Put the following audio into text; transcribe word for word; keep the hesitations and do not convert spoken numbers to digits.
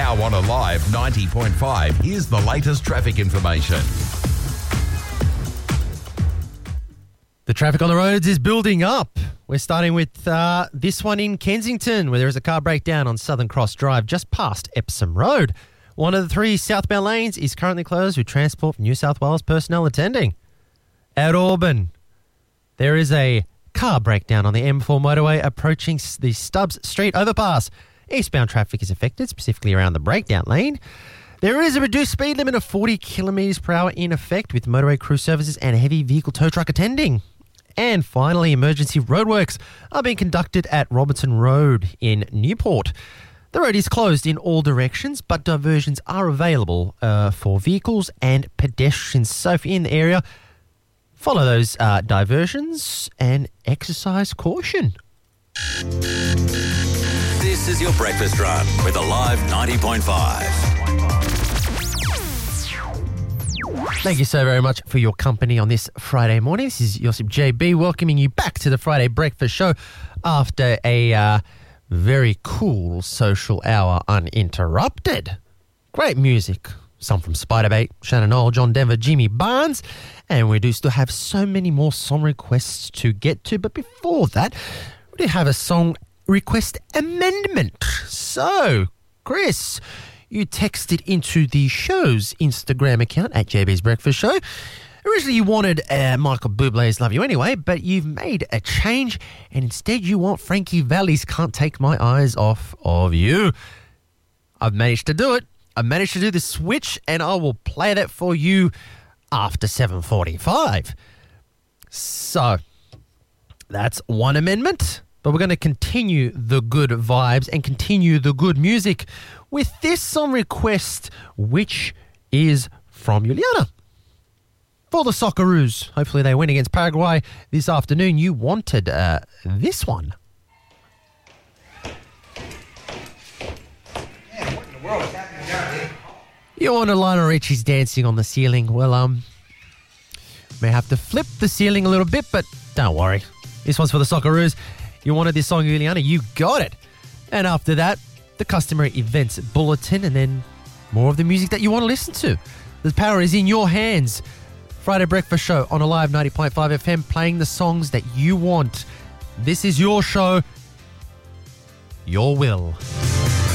Now on Alive ninety point five, here's the latest traffic information. The traffic on the roads is building up. We're starting with uh, this one in Kensington, where there is a car breakdown on Southern Cross Drive just past Epsom Road. One of the three southbound lanes is currently closed with Transport for New South Wales personnel attending. At Auburn, there is a car breakdown on the M four motorway approaching the Stubbs Street overpass. Eastbound traffic is affected, specifically around the breakdown lane. There is a reduced speed limit of forty kilometres per hour in effect, with motorway crew services and a heavy vehicle tow truck attending. And finally, emergency roadworks are being conducted at Robertson Road in Newport. The road is closed in all directions, but diversions are available uh, for vehicles and pedestrians. So if you're in the area, follow those uh, diversions and exercise caution. This is your breakfast run with Alive ninety point five. Thank you so very much for your company on this Friday morning. This is Josip J B welcoming you back to the Friday Breakfast Show after a uh, very cool social hour uninterrupted. Great music. Some from Spiderbait, Shannon Knoll, John Denver, Jimmy Barnes. And we do still have so many more song requests to get to. But before that, we do have a song request amendment. So, Chris, you texted into the show's Instagram account at J B's Breakfast Show. Originally, you wanted uh, Michael Bublé's Love You Anyway, but you've made a change, and instead you want Frankie Valli's Can't Take My Eyes Off of You. I've managed to do it. I've managed to do the switch, and I will play that for you after seven forty-five. So, that's one amendment. But we're going to continue the good vibes and continue the good music with this song request, which is from Juliana. For the Socceroos, hopefully they win against Paraguay this afternoon. You wanted uh, this one. Man, what in the world is happening down here? You wanted Lionel Richie's Dancing on the Ceiling. Well, um, may have to flip the ceiling a little bit, but don't worry. This one's for the Socceroos. You wanted this song, Juliana, you got it. And after that, the customary events bulletin, and then more of the music that you want to listen to. The power is in your hands. Friday Breakfast Show on Alive ninety point five F M, playing the songs that you want. This is your show, your will.